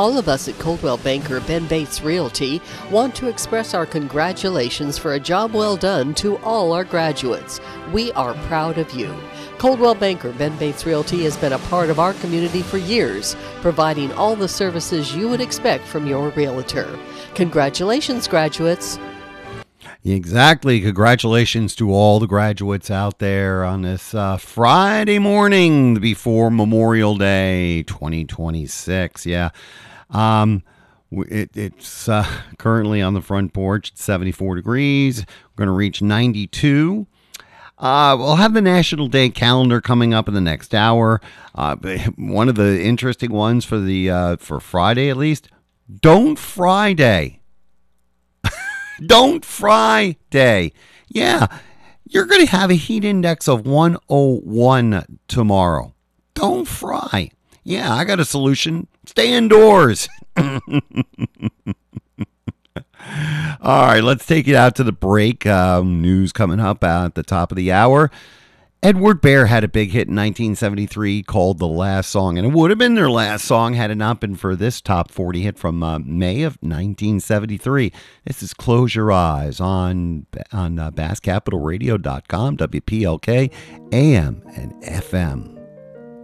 All of us at Coldwell Banker Ben Bates Realty want to express our congratulations for a job well done to all our graduates. We are proud of you. Coldwell Banker Ben Bates Realty has been a part of our community for years, providing all the services you would expect from your realtor. Congratulations, graduates. Exactly. Congratulations to all the graduates out there on this Friday morning before Memorial Day 2026. Yeah. It's currently on the front porch at 74 degrees. We're going to reach 92. We'll have the National Day calendar coming up in the next hour. One of the interesting ones for Friday, at least, Don't Fry Day. Don't Fry Day. Yeah, you're going to have a heat index of 101 tomorrow. Don't fry. Yeah, I got a solution. Stay indoors. All right, let's take it out to the break. News coming up at the top of the hour. Edward Bear had a big hit in 1973 called The Last Song, and it would have been their last song had it not been for this top 40 hit from May of 1973. This is Close Your Eyes on BassCapitalRadio.com, WPLK, AM and FM.